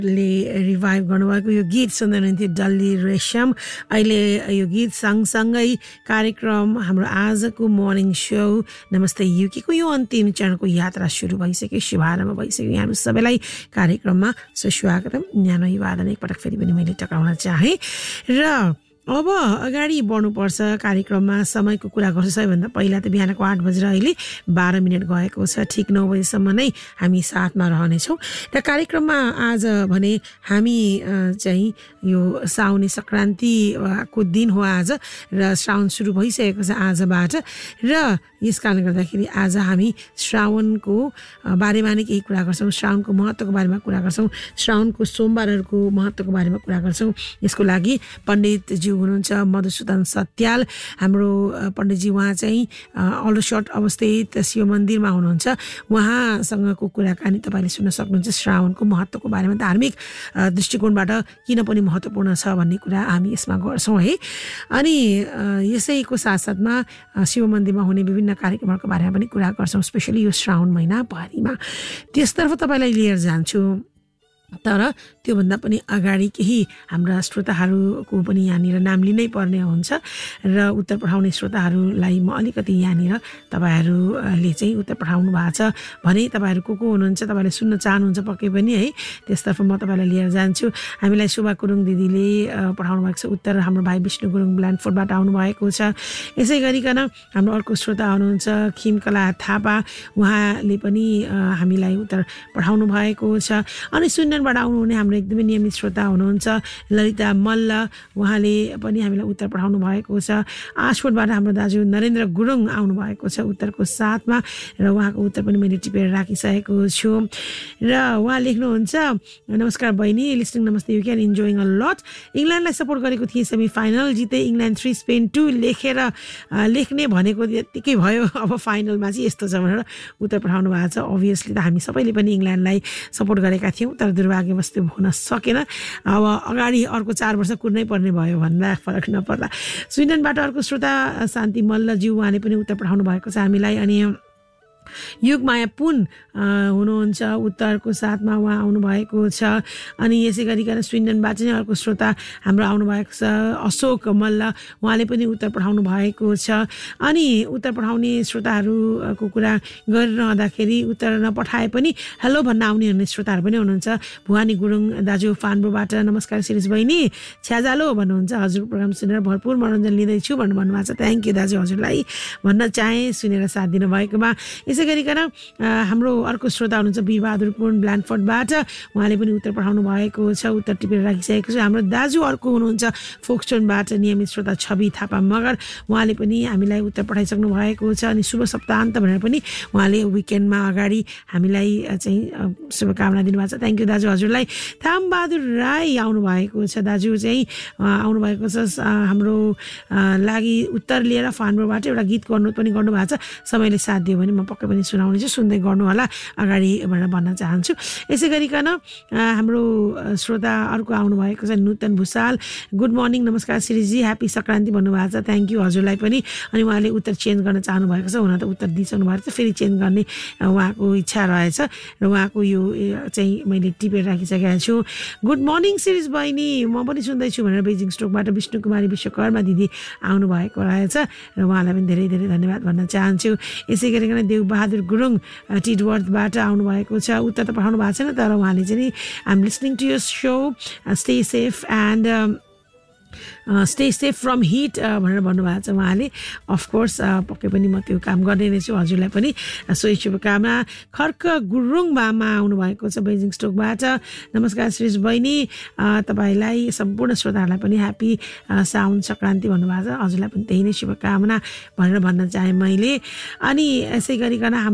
Revive गर्नुभएको यो गीत सुन्दै हुनुहुन्थ्यो डल्ली रेशम। अहिले यो गीत सँगसँगै कार्यक्रम हाम्रो आजको मर्निङ सो नमस्ते युकेको यो अन्तिम चरणको यात्रा सुरु भइसक्यो, शुभारम्भ भइसक्यो। यहाँहरू सबैलाई कार्यक्रममा सुस्वागतम। न्यानो युवादन एकपटक फेरि पनि मैले टक्राउन चाहेँ र अब अगाडि बढ्नुपर्छ कार्यक्रममा। समयको कुरा गर्छु सबैभन्दा पहिला त बिहानको 8 बजेर अहिले 12 मिनट गएको छ। ठिक 9 बजेसम्म नै हामी साथमा रहनेछौँ र कार्यक्रममा आज भने हामी चाहिँ यो साउने सङ्क्रान्तिको दिन हो आज र श्रावण सुरु भइसकेको छ आजबाट र यस कारणले गर्दाखेरि आज हामी श्रावणको बारेमा नै केही कुरा गर्छौँ, श्रावणको महत्त्वको बारेमा कुरा गर्छौँ, श्रावणको सोमबारहरूको महत्त्वको बारेमा कुरा गर्छौँ। यसको लागि पण्डितज्यू हुनुहुन्छ मधुसूदन सत्याल, हाम्रो पण्डितजी उहाँ चाहिँ अलसट अवस्थित शिव मन्दिरमा हुनुहुन्छ। उहाँसँगको कुराकानी तपाईँले सुन्न सक्नुहुन्छ श्रावणको महत्त्वको बारेमा, धार्मिक दृष्टिकोणबाट किन पनि महत्त्वपूर्ण छ भन्ने कुरा हामी यसमा गर्छौँ है। अनि यसैको साथसाथमा शिव मन्दिरमा हुने विभिन्न कार्यक्रमहरूको बारेमा पनि कुरा गर्छौँ, स्पेसली यो श्रावण महिनाभरिमा। त्यसतर्फ तपाईँलाई लिएर जान्छु। तर त्योभन्दा पनि अगाडि केही हाम्रा श्रोताहरूको पनि यहाँनिर नाम लिनै पर्ने हुन्छ र उत्तर पठाउने श्रोताहरूलाई म अलिकति यहाँनिर तपाईँहरूले चाहिँ उत्तर पठाउनु भएको छ भने तपाईँहरू को हुनुहुन्छ, तपाईँले सुन्न चाहनुहुन्छ पक्कै पनि है, त्यसतर्फ म तपाईँलाई लिएर जान्छु। हामीलाई शोभा गुरुङ दिदीले पठाउनु भएको छ उत्तर, हाम्रो भाइ विष्णु गुरुङ ब्ल्यान्डफोर्डबाट आउनुभएको छ। यसै गरिकन हाम्रो अर्को श्रोता हुनुहुन्छ खिमकला थापा, उहाँले पनि हामीलाई उत्तर पठाउनु भएको छ। अनि सुन्नबाट आउनुहुने हाम्रो एकदमै नियमित श्रोता हुनुहुन्छ ललिता मल्ल, उहाँले पनि हामीलाई उत्तर पठाउनु भएको छ। आशकोटबाट हाम्रो दाजु नरेन्द्र गुरुङ आउनुभएको छ उत्तरको साथमा र उहाँको उत्तर पनि मैले टिपेर राखिसकेको छु। र उहाँ लेख्नुहुन्छ नमस्कार बहिनी, लिस्निङ नमस्ते you can enjoying a lot. इङ्ल्यान्डलाई support गरेको थिएँ, सेमी फाइनल जिते इङ्ल्यान्ड 3 स्पेन 2 लेख्ने भनेको यत्तिकै भयो, अब फाइनलमा चाहिँ यस्तो छ भनेर उत्तर पठाउनु भएको छ। अभियसली त हामी सबैले पनि इङ्ल्यान्डलाई सपोर्ट गरेका थियौँ, तर दुर्भाग्यवश त्यो हुन सकेन। अब अगाडि अर्को 4 वर्ष कुर्नै पर्ने भयो भन्दा फरक नपर्ला। स्विडेनबाट अर्को श्रोता शान्ति मल्लज्यू, उहाँले पनि उत्तर पठाउनु भएको छ हामीलाई। अनि युगमाया पुन हुनुहुन्छ उत्तरको साथमा, उहाँ आउनुभएको छ। अनि यसै गरिकन स्विडेनबाट चाहिँ अर्को श्रोता हाम्रो आउनुभएको छ अशोक मल्ल, उहाँले पनि उत्तर पठाउनु भएको छ। अनि उत्तर पठाउने श्रोताहरूको कुरा गरिरहँदाखेरि उत्तर नपठाए पनि हेलो भन्न आउने हुने श्रोताहरू पनि हुनुहुन्छ। भुवानी गुरुङ दाजु फान्बोबाट नमस्कार शिरिष बहिनी, छ्याजालो भन्नुहुन्छ, हजुर प्रोग्राम सुनेर भरपुर मनोरञ्जन लिँदैछु भन्नुभएको छ। थ्याङ्क यू दाजु, हजुरलाई भन्न चाहेँ सुनेर साथ दिनुभएकोमा। यसै गरिकन हाम्रो अर्को श्रोता हुनुहुन्छ वीरबहादुर पुन ब्ल्यान्डफोर्डबाट, उहाँले पनि उत्तर पठाउनु भएको छ, उत्तर टिपेर राखिसकेको छ। हाम्रो दाजु अर्को हुनुहुन्छ फोक्सटोनबाट नियमित श्रोता छवि थापा मगर, उहाँले पनि हामीलाई उत्तर पठाइसक्नु भएको छ। अनि शुभ सप्ताहन्त भनेर पनि उहाँले विकेन्डमा अगाडि हामीलाई चाहिँ शुभकामना दिनुभएको छ। थ्याङ्क यू दाजु, हजुरलाई। थामबहादुर राई आउनुभएको छ, दाजु चाहिँ आउनुभएको छ हाम्रो लागि उत्तर लिएर फानबोबाट एउटा गीतको अनुरोध पनि गर्नुभएको छ। समयले साथ दियो भने म पक्कै पनि सुनाउने छु, सुन्दै गर्नु होला अगाडि भनेर भन्न चाहन्छु। यसै गरिकन हाम्रो श्रोता अर्को आउनुभएको छ नूतन भुषाल, गुड मर्निङ नमस्कार श्रीजी, ह्याप्पी सङ्क्रान्ति भन्नुभएको छ। थ्याङ्क यू हजुरलाई पनि। अनि उहाँले उत्तर चेन्ज गर्न चाहनुभएको छ, हुन त उत्तर दिइसक्नु भएको छ, फेरि चेन्ज गर्ने उहाँको इच्छा रहेछ र उहाँको यो चाहिँ मैले टिपेर राखिसकेको छु। गुड मर्निङ श्रीज बहिनी, म पनि सुन्दैछु भनेर बेजिङ स्टोकबाट विष्णु कुमारी विश्वकर्मा दिदी आउनुभएको रहेछ र उहाँलाई पनि धेरै धेरै धन्यवाद भन्न चाहन्छु। यसै गरिकन देवबहादुर गुरुङ टिडवर्थबाट आउनुभएको छ, उत्तर त पठाउनु भएको छैन, तर उहाँले चाहिँ आइ am listening to your so, stay safe and stay safe from hit भनेर भन्नुभएको छ उहाँले। अफकोर्स पक्कै पनि म त्यो काम गर्ने नै छु, हजुरलाई पनि सोही शुभकामना। खर्क गुरुङ मामा आउनुभएको छ बेजिङ स्टोकबाट, नमस्कार श्रीज बहिनी, तपाईँलाई सम्पूर्ण श्रोताहरूलाई पनि ह्याप्पी साउन सङ्क्रान्ति भन्नुभएको छ, हजुरलाई पनि त्यही नै शुभकामना भनेर भन्न चाहेँ मैले। अनि यसै गरिकन